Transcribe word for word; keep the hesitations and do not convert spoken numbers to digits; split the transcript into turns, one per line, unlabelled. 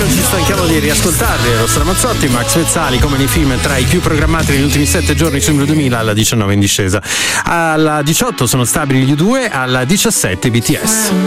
ci stanchiamo di riascoltarli. Rossa Ramazzotti, Max Pezzali, come nei film tra i più programmati negli ultimi sette giorni su numero duemila, alla diciannove in discesa. Alla diciotto sono stabili gli U due, alla diciassette B T S.